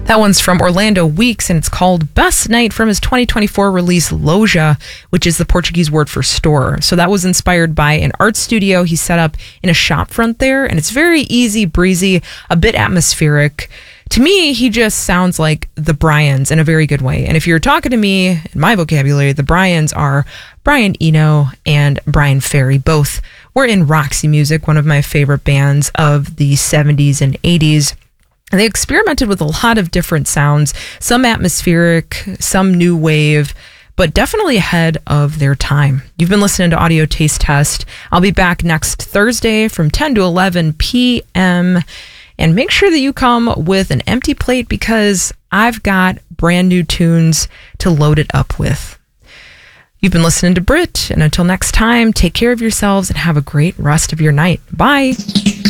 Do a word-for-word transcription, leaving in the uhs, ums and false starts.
That one's from Orlando Weeks, and it's called Best Night, from his twenty twenty-four release Loja, which is the Portuguese word for store. So that was inspired by an art studio he set up in a shop front there, and it's very easy breezy, a bit atmospheric. To me, he just sounds like the Bryans in a very good way. And if you're talking to me, in my vocabulary, the Bryans are Brian Eno and Brian Ferry. Both were in Roxy Music, one of my favorite bands of the seventies and eighties. And they experimented with a lot of different sounds, some atmospheric, some new wave, but definitely ahead of their time. You've been listening to Audio Taste Test. I'll be back next Thursday from ten to eleven p.m., and make sure that you come with an empty plate, because I've got brand new tunes to load it up with. You've been listening to Brit, and until next time, take care of yourselves and have a great rest of your night. Bye.